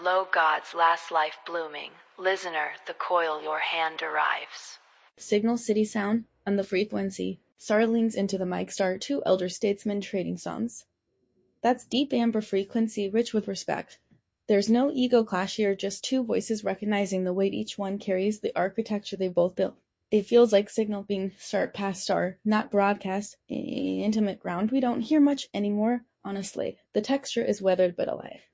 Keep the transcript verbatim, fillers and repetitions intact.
Lo God's last life blooming, listener, the coil your hand arrives. Signal City Sound on the frequency. Star leans into the mic star, two elder statesmen trading songs. That's deep amber frequency, rich with respect. There's no ego clash here, just two voices recognizing the weight each one carries, the architecture they both built. It feels like signal being start past star, not broadcast, intimate ground we don't hear much anymore, honestly. The texture is weathered but alive.